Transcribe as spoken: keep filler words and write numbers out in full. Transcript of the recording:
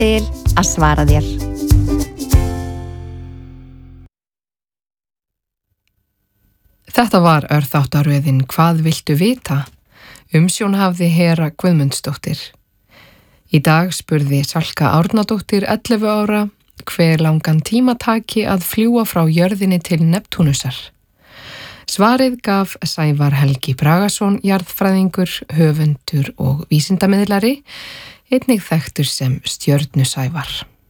til að svara þér. Þetta var örþáttaröðin Hvað viltu vita? Umsjón hafði Hera Guðmundsdóttir. Í dag spurði Salka Árnadóttir ellefu ára hve langan tíma taki að fljúga frá jörðinni til Neptúnusar. Svarið gaf Sævar Helgi Bragason, jarðfræðingur, höfundur og vísindamiðlari, einnig þekktur sem Stjörnu Sævar.